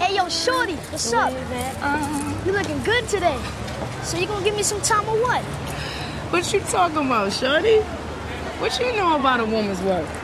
Hey, yo, Shorty, what's up? You looking good today. So you gonna give me some time or what? What you talking about, shorty? What you know about a woman's work?